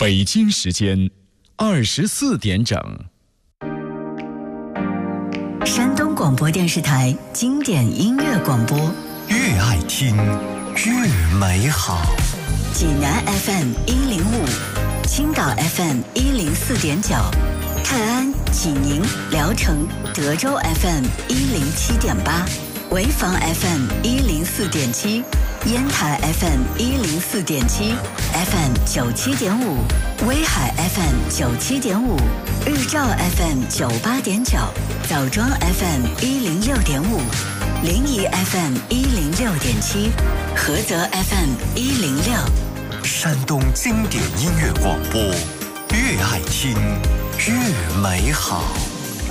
北京时间24点整。 山东广播电视台经典音乐广播， 越爱听越美好。 济南 FM 105，青岛 FM 104.9，泰安、济宁、聊城、德州 FM 107.8，潍坊 FM 104.7，烟台 FM 104.7， FM 97.5，威海 FM 97.5，日照 FM 98.9，枣庄 FM 106.5，临沂 FM 106.7，菏泽 FM 106。 山东经典音乐广播，越爱听越美好。